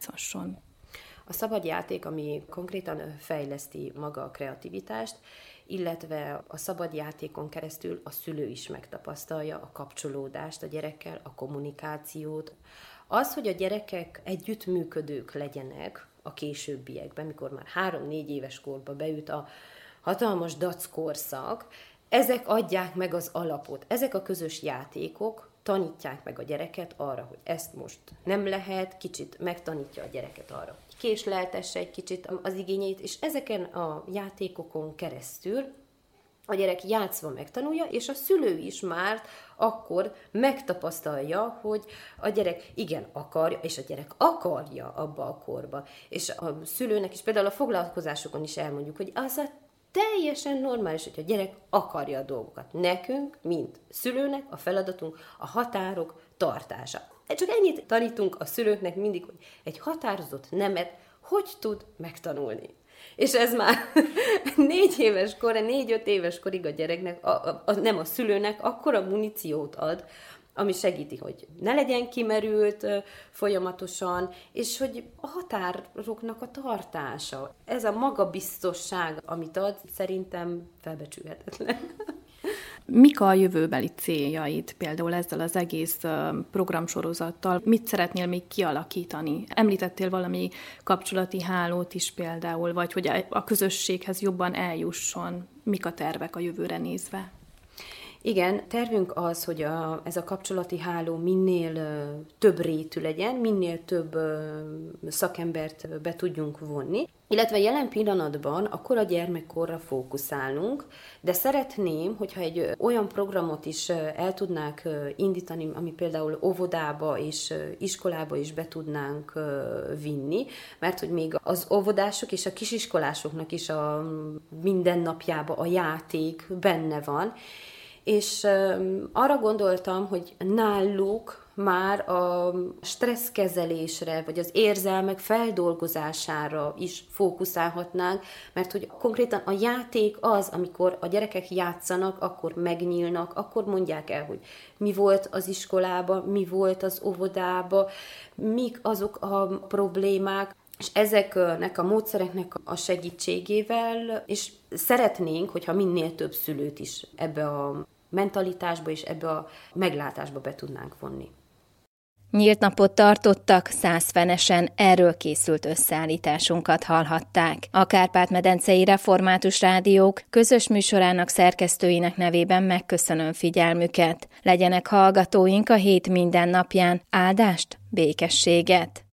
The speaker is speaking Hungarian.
játszhasson? A szabad játék, ami konkrétan fejleszti maga a kreativitást, illetve a szabad játékon keresztül a szülő is megtapasztalja a kapcsolódást a gyerekkel, a kommunikációt. Az, hogy a gyerekek együttműködők legyenek a későbbiekben, mikor már 3-4 éves korba beüt a hatalmas dackorszak, ezek adják meg az alapot. Ezek a közös játékok tanítják meg a gyereket arra, hogy ezt most nem lehet, kicsit megtanítja a gyereket arra, hogy késleltesse egy kicsit az igényeit, és ezeken a játékokon keresztül a gyerek játszva megtanulja, és a szülő is már akkor megtapasztalja, hogy a gyerek igen akarja, és a gyerek akarja abba a korba. És a szülőnek is például a foglalkozásokon is elmondjuk, hogy az a teljesen normális, hogy a gyerek akarja a dolgokat. Nekünk, mint szülőnek a feladatunk a határok tartása. Csak ennyit tanítunk a szülőknek mindig, hogy egy határozott nemet hogy tud megtanulni. És ez már 4 éves kor, 4-5 éves korig a gyereknek, nem a szülőnek, akkora muníciót ad, ami segíti, hogy ne legyen kimerült folyamatosan, és hogy a határoknak a tartása. Ez a magabiztosság, amit ad, szerintem felbecsülhetetlen. Mik a jövőbeli céljaid például ezzel az egész programsorozattal? Mit szeretnél még kialakítani? Említettél valami kapcsolati hálót is például, vagy hogy a közösséghez jobban eljusson. Mik a tervek a jövőre nézve? Tervünk az, hogy ez a kapcsolati háló minél több rétű legyen, minél több szakembert be tudjunk vonni, illetve jelen pillanatban a kora gyermekkorra fókuszálunk, de szeretném, hogyha egy olyan programot is el tudnánk indítani, ami például óvodába és iskolába is be tudnánk vinni, mert hogy még az óvodások és a kisiskolásoknak is a mindennapjában a játék benne van, és arra gondoltam, hogy náluk már a stresszkezelésre, vagy az érzelmek feldolgozására is fókuszálhatnánk, mert hogy konkrétan a játék az, amikor a gyerekek játszanak, akkor megnyílnak, akkor mondják el, hogy mi volt az iskolában, mi volt az óvodában, mik azok a problémák, és ezeknek a módszereknek a segítségével, és szeretnénk, hogyha minél több szülőt is ebbe a mentalitásba és ebbe a meglátásba be tudnánk vonni. Nyílt napot tartottak, 100 fenesen, erről készült összeállításunkat hallhatták. A Kárpát-medencei Református Rádiók közös műsorának szerkesztőinek nevében megköszönöm figyelmüket. Legyenek hallgatóink a hét minden napján. Áldást, békességet!